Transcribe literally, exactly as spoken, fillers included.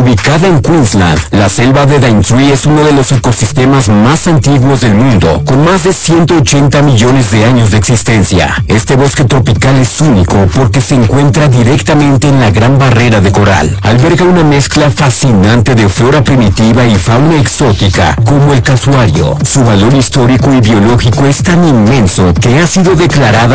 Ubicada en Queensland, la selva de Daintree es uno de los ecosistemas más antiguos del mundo, con más de ciento ochenta millones de años de existencia. Este bosque tropical es único porque se encuentra directamente en la Gran Barrera de Coral. Alberga una mezcla fascinante de flora primitiva y fauna exótica, como el casuario. Su valor histórico y biológico es tan inmenso que ha sido declarada